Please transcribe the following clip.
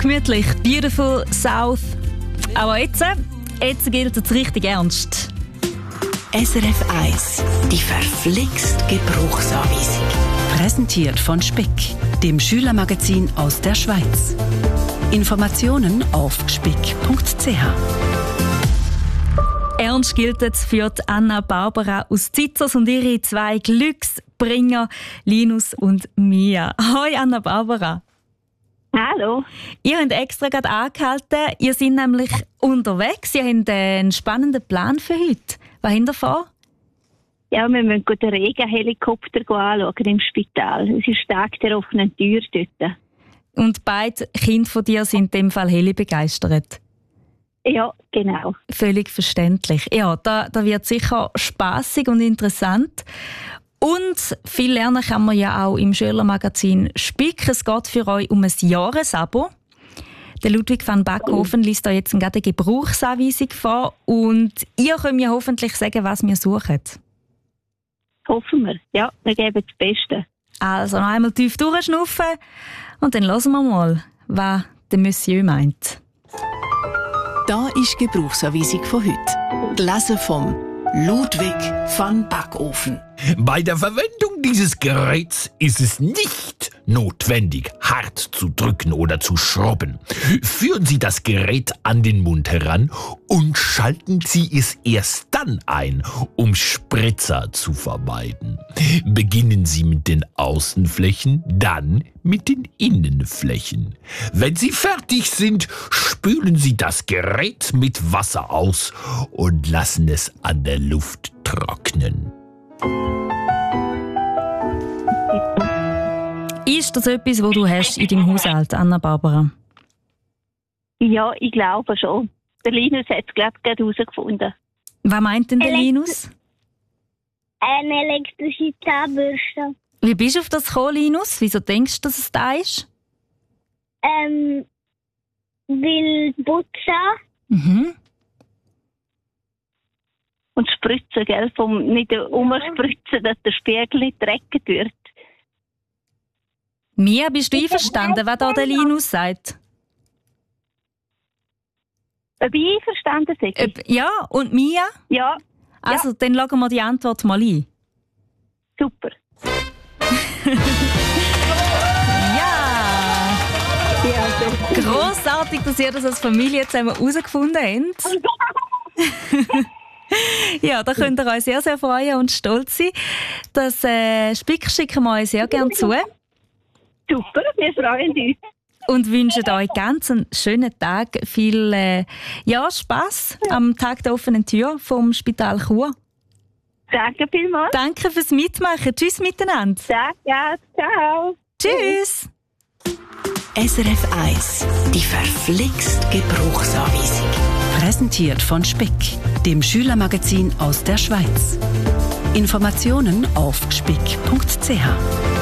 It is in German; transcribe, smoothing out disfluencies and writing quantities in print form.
gemütlich, beautiful South. Aber jetzt gilt es richtig ernst. SRF 1, die verflixt Gebrauchsanweisung. Präsentiert von Speck, dem Schülermagazin aus der Schweiz. Informationen auf speck.ch. Ernst gilt es für Anna Barbara aus Zizers und ihre 2 Glücksbringer, Linus und Mia. Hoi Anna Barbara. Hallo. Ihr habt extra gerade angehalten. Ihr seid nämlich unterwegs. Ihr habt einen spannenden Plan für heute. Was habt ihr vor? Ja, wir müssen den Regenhelikopter anschauen im Spital. Es ist Tag der offenen Tür dort. Und beide Kinder von dir sind in dem Fall Heli begeistert. Ja, genau. Völlig verständlich. Ja, da wird sicher spassig und interessant. Und viel lernen kann man ja auch im Schülermagazin Spick. Es geht für euch um ein Jahresabo. Der Ludwig van Backhofen liest da jetzt gerade eine Gebrauchsanweisung vor. Und ihr könnt mir hoffentlich sagen, was wir suchen. Hoffen wir. Ja, wir geben das Beste. Also noch einmal tief durchschnaufen und dann hören wir mal, was der Monsieur meint. Da ist die Gebrauchsanweisung von heute. Gelesen vom Ludwig van Backhofen. Bei der Verwendung dieses Geräts ist es nicht notwendig, hart zu drücken oder zu schrubben. Führen Sie das Gerät an den Mund heran und schalten Sie es erst dann ein, um Spritzer zu vermeiden. Beginnen Sie mit den Außenflächen, dann mit den Innenflächen. Wenn Sie fertig sind, spülen Sie das Gerät mit Wasser aus und lassen es an der Luft trocknen. Ist das etwas, was du hast in deinem Haushalt, Anna Barbara? Ja, ich glaube schon. Der Linus hat es, glaube ich, gerade herausgefunden. Was meint denn der Linus? Eine elektrische Zahnbürste. Wie bist du auf das gekommen, Linus? Wieso denkst du, dass es da ist? Weil putzen. Mhm. Und spritzen, gell? Vom nicht umspritzen, dass der Spiegel nicht dreckig wird. Mia, bist du einverstanden, was da der Linus sagt? Ob ich einverstanden bin? Ja, und Mia? Ja. Also, dann schauen wir die Antwort mal ein. Super. Ja! Grossartig, dass ihr das als Familie zusammen herausgefunden habt. Ja, da könnt ihr euch sehr, sehr freuen und stolz sein. Das Spick schicken wir euch sehr gerne zu. Super, wir freuen uns. Und wünschen euch ganz einen schönen Tag. Viel Spass am Tag der offenen Tür vom Spital Chur. Danke vielmals. Danke fürs Mitmachen. Tschüss miteinander. Danke, ciao. Tschüss. SRF 1, die verflixt Gebrauchsanweisung. Präsentiert von Speck, dem Schülermagazin aus der Schweiz. Informationen auf speck.ch.